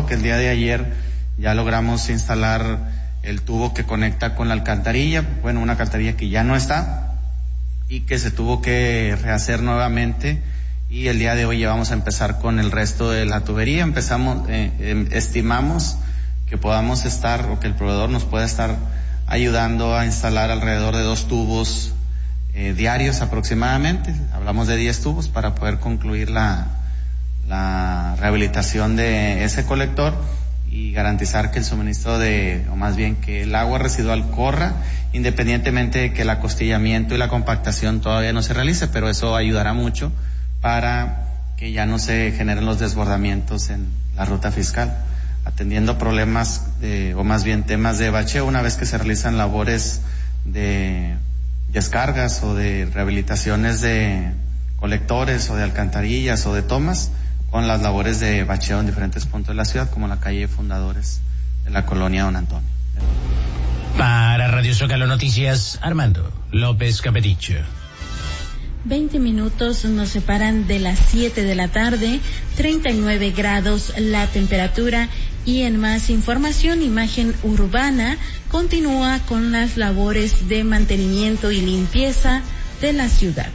todo que el día de ayer ya logramos instalar el tubo que conecta con la alcantarilla, bueno, una alcantarilla que ya no está y que se tuvo que rehacer nuevamente, y el día de hoy ya vamos a empezar con el resto de la tubería. Estimamos que podamos estar, o que el proveedor nos pueda estar ayudando a instalar alrededor de 2 tubos diarios aproximadamente. Hablamos de 10 tubos para poder concluir la rehabilitación de ese colector y garantizar que el suministro o más bien que el agua residual corra, independientemente de que el acostillamiento y la compactación todavía no se realice, pero eso ayudará mucho para que ya no se generen los desbordamientos en la ruta fiscal, atendiendo problemas o más bien temas de bacheo una vez que se realizan labores de descargas o de rehabilitaciones de colectores o de alcantarillas o de tomas, con las labores de bacheo en diferentes puntos de la ciudad, como la calle Fundadores de la colonia Don Antonio. Para Radio Zócalo Noticias, Armando López Capedicho. 20 minutos nos separan de las 7 de la tarde, 39 grados la temperatura, y en más información, Imagen Urbana continúa con las labores de mantenimiento y limpieza de la ciudad.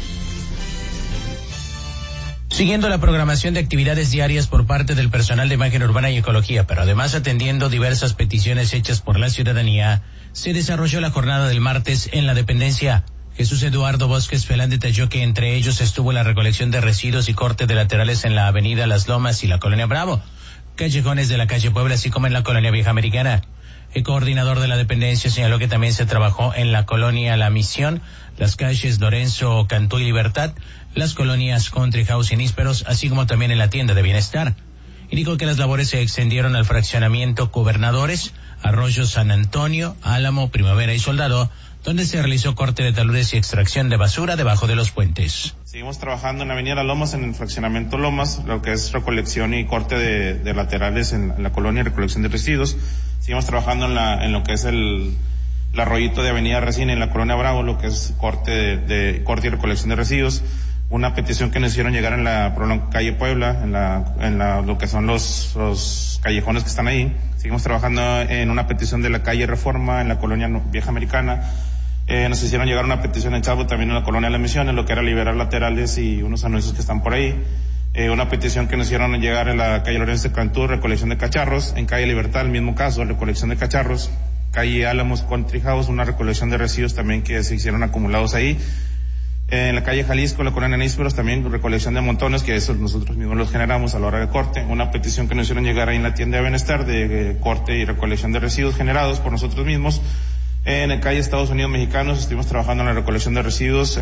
Siguiendo la programación de actividades diarias por parte del personal de Imagen Urbana y Ecología, pero además atendiendo diversas peticiones hechas por la ciudadanía, se desarrolló la jornada del martes en la dependencia. Jesús Eduardo Bosques Felán detalló que entre ellos estuvo la recolección de residuos y corte de laterales en la avenida Las Lomas y la colonia Bravo, callejones de la calle Puebla, así como en la colonia Vieja Americana. El coordinador de la dependencia señaló que también se trabajó en la colonia La Misión, las calles Lorenzo Cantú y Libertad, las colonias Country House y Nísperos, así como también en la tienda de bienestar. Indicó que las labores se extendieron al fraccionamiento Gobernadores, Arroyo San Antonio, Álamo, Primavera y Soldado, donde se realizó corte de taludes y extracción de basura debajo de los puentes. Seguimos trabajando en la avenida Las Lomas, en el fraccionamiento Lomas, lo que es recolección y corte de laterales en la colonia y recolección de residuos. Seguimos trabajando en lo que es el arroyito de avenida Resina en la colonia Bravo, lo que es corte y recolección de residuos. Una petición que nos hicieron llegar en la calle Puebla, en lo que son los callejones que están ahí. Seguimos trabajando en una petición de la calle Reforma en la colonia Vieja Americana. Nos hicieron llegar una petición en Chavo, también en la colonia La Misión, en lo que era liberar laterales y unos anuncios que están por ahí. Una petición que nos hicieron llegar en la calle Lorenzo Cantú, recolección de cacharros. En calle Libertad, el mismo caso, recolección de cacharros. Calle Álamos, Country House, una recolección de residuos también que se hicieron acumulados ahí. En la calle Jalisco, la colonia Nísperos, también recolección de montones, que eso nosotros mismos los generamos a la hora de corte. Una petición que nos hicieron llegar ahí en la tienda de bienestar de corte y recolección de residuos generados por nosotros mismos. En la calle Estados Unidos Mexicanos estuvimos trabajando en la recolección de residuos.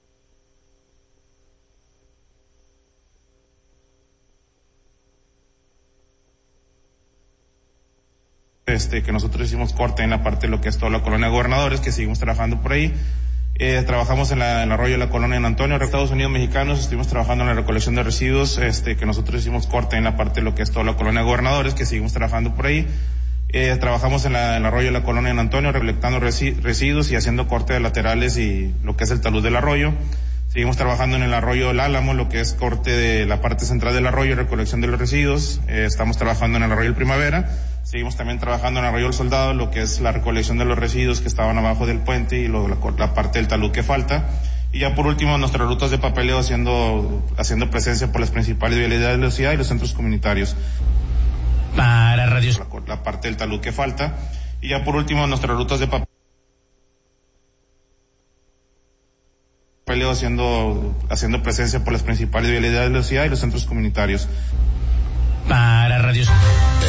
Que nosotros hicimos corte en la parte de lo que es toda la colonia Gobernadores, que seguimos trabajando por ahí. Trabajamos en el arroyo de la colonia Don Antonio, Estados Unidos Mexicanos, estuvimos trabajando en la recolección de residuos, que nosotros hicimos corte en la parte de lo que es toda la colonia Gobernadores, que seguimos trabajando por ahí. Trabajamos en el arroyo de la colonia Don Antonio, recolectando residuos y haciendo corte de laterales y lo que es el talud del arroyo. Seguimos trabajando en el arroyo del Álamo, lo que es corte de la parte central del arroyo, recolección de los residuos. Estamos trabajando en el arroyo del Primavera. Seguimos también trabajando en el arroyo del Soldado, lo que es la recolección de los residuos que estaban abajo del puente y la parte del talud que falta. Y ya por último, nuestras rutas de papeleo haciendo presencia por las principales vialidades de la ciudad y los centros comunitarios. Para Radio... La parte del talud que falta. Y ya por último, nuestras rutas de papeleo haciendo presencia por las principales vialidades de la ciudad y los centros comunitarios. Para Radio...